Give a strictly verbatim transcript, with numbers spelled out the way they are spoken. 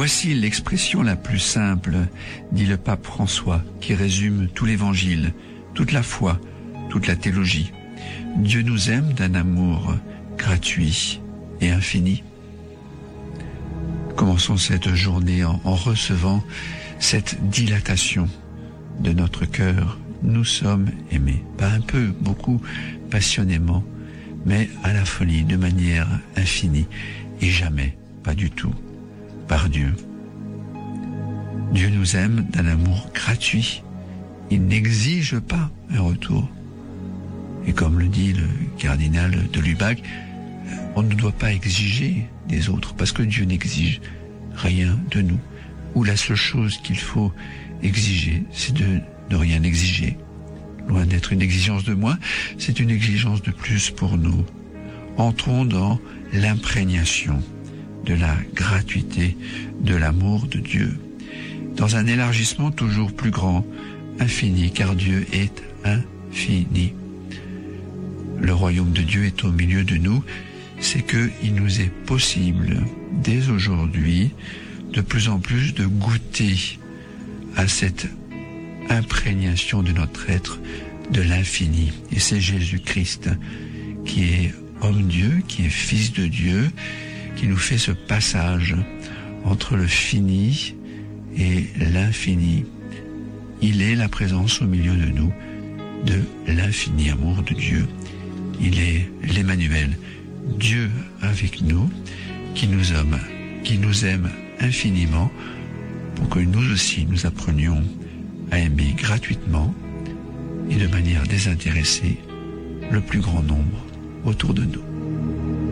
Voici l'expression la plus simple, dit le pape François, qui résume tout l'évangile, toute la foi, toute la théologie. Dieu nous aime d'un amour gratuit et infini. Commençons cette journée en, en recevant cette dilatation de notre cœur. Nous sommes aimés, pas un peu, beaucoup, passionnément, mais à la folie, de manière infinie, et jamais, pas du tout, par Dieu. Dieu nous aime d'un amour gratuit. Il n'exige pas un retour. Et comme le dit le cardinal de Lubac, on ne doit pas exiger des autres, parce que Dieu n'exige rien de nous. Ou la seule chose qu'il faut exiger, c'est de ne rien exiger. Loin d'être une exigence de moins, c'est une exigence de plus pour nous. Entrons dans l'imprégnation de la gratuité, de l'amour de Dieu, dans un élargissement toujours plus grand, infini, car Dieu est infini. Le royaume de Dieu est au milieu de nous, c'est qu'il nous est possible, dès aujourd'hui, de plus en plus de goûter à cette imprégnation de notre être, de l'infini. Et c'est Jésus-Christ qui est homme-Dieu, qui est fils de Dieu, qui nous fait ce passage entre le fini et l'infini. Il est la présence au milieu de nous de l'infini amour de Dieu. Il est l'Emmanuel, Dieu avec nous, qui nous aime, qui nous aime infiniment, pour que nous aussi nous apprenions à aimer gratuitement et de manière désintéressée le plus grand nombre autour de nous.